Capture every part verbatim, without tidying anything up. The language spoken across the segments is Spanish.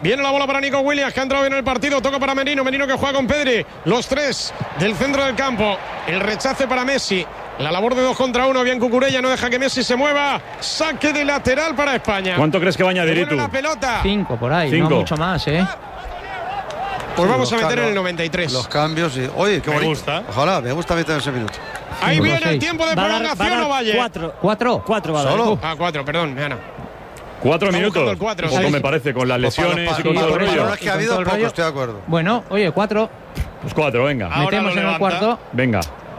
Viene la bola para Nico Williams, que ha entrado bien en el partido. Toca para Merino, Merino que juega con Pedri. Los tres del centro del campo. El rechace para Messi. La labor de dos contra uno. Bien Cucurella, no deja que Messi se mueva. Saque de lateral para España. ¿Cuánto crees que va a añadir tú? La pelota. Cinco por ahí, Cinco. no mucho más, ¿eh? Pues Sí, vamos a meter los, en el noventa y tres. Los cambios y... Oye, qué Me bonito. gusta. Ojalá, me gusta meter ese minuto. Ahí Cinco, viene seis. el tiempo de Va a dar- prolongación, va a dar o Valle. Cuatro. ¿Cuatro? Cuatro va a dar. ¿Solo? Ah, cuatro, perdón, me gana. Cuatro Está buscando minutos. el cuatro, Poco sí. me parece, con las Pues para los lesiones pa- y con para todo el los rollo. balones que ha Y con habido, todo el poco, rollo. estoy de acuerdo. Bueno, oye, cuatro. Pues cuatro, venga. Ahora Metemos lo en el levanta. cuarto. Venga.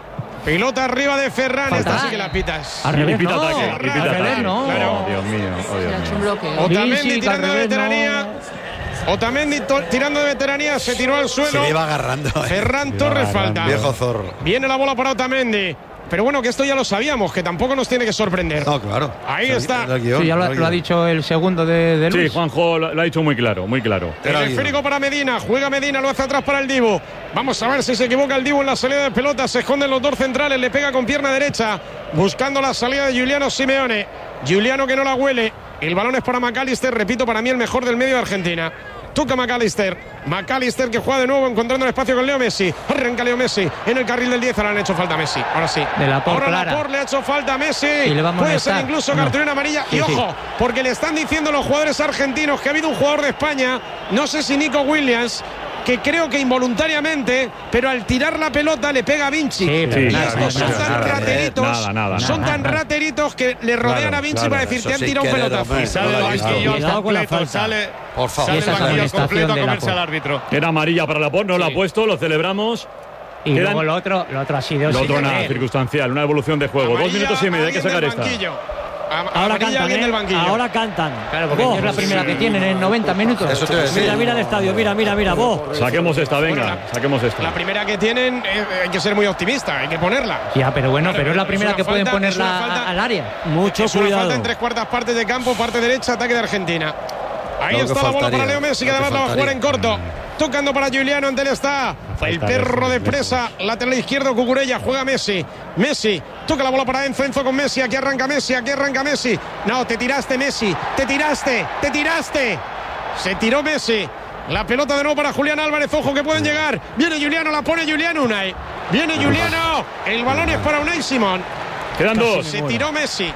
Pelota arriba de Ferran. Falta. Esta sí que la pitas. Al Y revés, pita no. ataque, y Al pita revés, ataque. no. Oh, Dios mío, oh, Dios Ha hecho un mío. bloqueo. Otamendi Vinci, tirando al de revés, veteranía. Otamendi to- tirando de veteranía. Se tiró al Se suelo. le iba agarrando. eh. Ferran Torres agarrando. falta. Viejo zorro. Viene la bola para Otamendi. Pero bueno, que esto ya lo sabíamos, que tampoco nos tiene que sorprender. No, claro. Ahí Era- está. era el guión, Sí, ya lo, era el lo ha guión. dicho el segundo de, de Sí, Luis. Juanjo lo, lo ha dicho muy claro, muy claro. Era El el esférico guión. para Medina, juega Medina, lo hace atrás para el Dibu. Vamos a ver si se equivoca el Dibu en la salida de pelota. Se esconden los dos centrales, le pega con pierna derecha, buscando la salida de Giuliano Simeone. Giuliano que no la huele. El balón es para McAllister, repito, para mí el mejor del medio de Argentina. Toca McAllister. McAllister que juega de nuevo encontrando el espacio con Leo Messi. Arranca Leo Messi en el carril del diez. Ahora le ha hecho falta a Messi. Ahora sí. De la por Ahora clara. Laporte le ha hecho falta a Messi. Y le va a Puede ser molestar. incluso No. cartulina amarilla. Sí, y sí. ojo, porque le están diciendo los jugadores argentinos que ha habido un jugador de España, no sé si Nico Williams, que creo que involuntariamente, pero al tirar la pelota le pega a Vinci. Sí, Sí, Y nada, estos son nada, tan nada, rateritos, nada, nada, son nada. tan rateritos que le rodean Claro, a Vinci claro. para decir Eso te han sin tirado un querer, pelotazo. hombre. Y sale el Claro, banquillo al cuidado con la completo, falta. sale, Por favor. sale Y esa el banquillo al amonestación completo a de comerse Laporte. al árbitro. Era amarilla para Laporte, no la ha Sí. puesto, lo celebramos. Y Quedan- luego lo otro, lo otro ha sido. Lo sin otro nada, querer. circunstancial, una evolución de juego. Dos Amarilla, minutos y medio, hay que alguien sacar del esta. banquillo. Am- Ahora amarilla, cantan, alguien ¿eh? del banquillo. Ahora cantan. Claro, porque Vos. es la primera que tienen en noventa minutos. Eso te iba a decir. Mira, mira el estadio, mira, mira, mira, vos. Saquemos esta, venga, Bueno, saquemos La esta. primera que tienen, eh, hay que ser muy optimista, hay que ponerla. Ya, pero bueno, Claro, pero es la es primera una que pueden falta, es una ponerla falta. a- al área. Mucho Es una cuidado. falta en tres cuartas partes de campo, parte derecha, ataque de Argentina. Ahí Lo que está la bola faltaría, para Leo Messi, que lo que además la va a jugar faltaría. en corto. Tocando para Giuliano, ante él está el perro de presa, lateral izquierdo, Cucurella, juega Messi. Messi, toca la bola para Enzo, Enzo con Messi, aquí arranca Messi, aquí arranca Messi. No, te tiraste Messi, te tiraste, te tiraste. Se tiró Messi. La pelota de nuevo para Julián Álvarez, ojo que pueden llegar. Viene Giuliano, la pone Giuliano Unai. Viene Giuliano, el balón es para Unai Simón. Quedan dos. Se tiró Messi.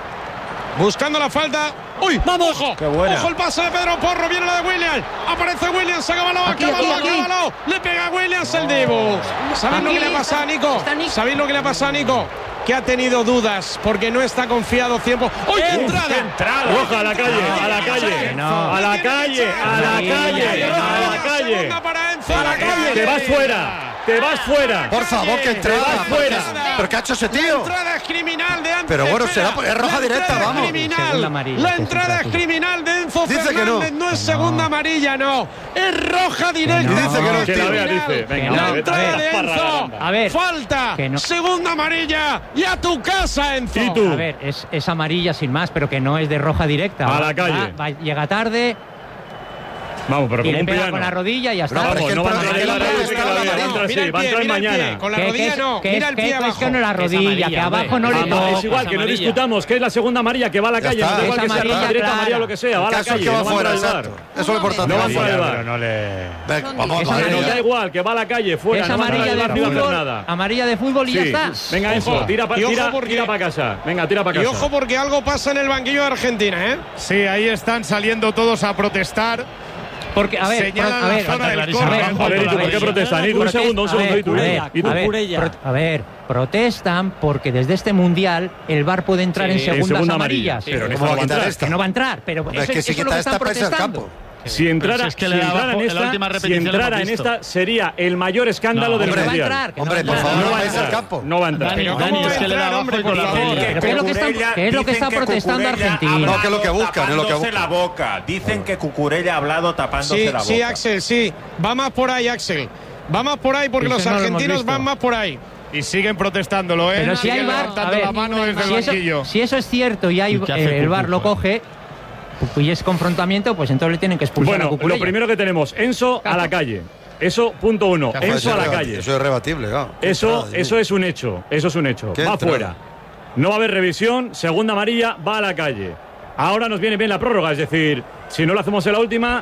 Buscando la falta. ¡Uy! ¡Vamos! ¡Ojo! ¡Qué buena! ¡Ojo el pase de Pedro Porro! Viene la de Williams. Aparece Williams. Acábalo, Aquí, acábalo, aquí, aquí. acábalo. Le pega a Williams el Dibu. ¿Sabéis lo que le ha pasado a Nico? Está Nico. ¿Sabéis lo que le ha pasado a Nico? Que ha tenido dudas porque no está confiado cien por ciento. ¡Uy, qué entrada! Roja a la calle, a la calle, No. a la calle, a la calle, a la calle. Segunda para Enzo, a la calle. Te vas fuera, te vas fuera. Por favor, que Te vas entrada. fuera. ¿Pero qué ha hecho ese La tío? entrada es criminal de Enzo. Pero bueno, Espera. será- es roja La directa, entrada es vamos. criminal. Segunda amarilla, La que entrada sí, es criminal de Enzo Dice que no. Fernández. No es segunda amarilla, no. Es roja directa. no. Dice que no, Que la tío. vea, dice. Que Venga, no. La vete entrada a de la Enzo. parranda. A ver. Falta. Que no. Segunda amarilla. Y a tu casa, Enzo. ¿Y tú? A ver, es, es amarilla sin más, pero que no es de roja directa. A Va- la calle. va- va- llega tarde Vamos, pero y como le un pega piano. con la rodilla y ya está. No, pero Vamos, es que no va a el entrar problema en la es que red, que la la vea, mano. entra Mira así, el va a pie, entrar mira el pie. mañana. Con la Que- que rodilla es- no. que Mira es- el que pie es abajo. cuestión de la Es rodilla, amarilla, que abajo hombre. no le Ah, toca. es igual, que no amarilla. discutamos, que es la segunda amarilla que va a la Ya calle, está. no da igual Es que sea amarilla roja directa, clara. amarilla o lo que sea, va a El la caso es calle, que va no va a fuera, entrar al exacto. bar. Eso es lo importante. No va Sí, fuera del bar. Pero no le... Venga, Son vamos, diez. vamos, Es Nos da amarilla. igual, que va a la calle, fuera, Es no va a entrar amarilla al de bar, no va a hacer fútbol, nada. amarilla de fútbol y ya Sí. está. Venga, Ojo. eso, tira para Y ojo tira, porque- tira para casa. Venga, tira para Y casa. ojo porque algo pasa en el banquillo de Argentina, ¿eh? Sí, ahí están saliendo todos a protestar. Porque, a ver, Señalan pro- a la ver, zona del a ver, córner. a ver, A ver, ¿y tú por qué Protestan. protestan? Itu, un segundo, un segundo, Itu. A ver, ¿Y tú? a ver, Cucurella. pro- a ver, protestan porque desde este mundial el V A R puede entrar Sí, en en segundas segunda amarilla. amarillas. Sí, pero en ¿Cómo esta va a no va a quitar entrar. esta? Que no va a entrar, pero Hombre, eso, es que si eso es lo quita que esta, están pasa el protestando. campo. Si entrara, Pero si es que si le da entrara en abajo, en la esta, última si repetición lo entrara hemos en visto. esta sería el mayor escándalo No, del Hombre, va a mundial. entrar, que no Hombre, va a por entrar. favor, No no va a vais al entrar. campo. No va a entrar. Dani, Pero Dani, ¿cómo va es a que le da entrar, abajo hombre, y por con la favor? piel. ¿Qué es lo que está- qué es lo que está Dicen protestando Cucurella Argentina? ha No, que es lo que hablado buscan, es lo que tapándose buscan. la boca. Dicen que Cucurella ha hablado tapándose Sí, la boca. sí, Axel, sí. Va más por ahí, Axel. Va más por ahí porque Eso los no lo hemos argentinos visto. van más por ahí. Y siguen protestándolo, ¿eh? Pero si hay Siguen V A R, a levantando ver, la mano desde si el eso, banquillo. si eso es cierto y hay, ¿Y qué hace eh, el V A R lo Cucu, coge y es confrontamiento, pues entonces le tienen que expulsar a Bueno, Cucurella. lo primero que tenemos, Enzo a la calle. Eso, punto uno. Joder, Enzo eso a es la rebati- calle. Eso es rebatible, claro. Eso, Entrada, eso es un hecho. Eso es un hecho. ¿Qué Va entrada? fuera. No va a haber revisión. Segunda amarilla, va a la calle. Ahora nos viene bien la prórroga. Es decir, si no lo hacemos en la última,